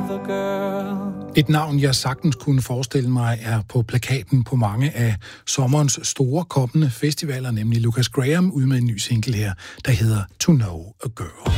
another girl. Et navn, jeg sagtens kunne forestille mig, er på plakaten på mange af sommerens store kommende festivaler, nemlig Lucas Graham, ude med en ny single her, der hedder To Know a Girl.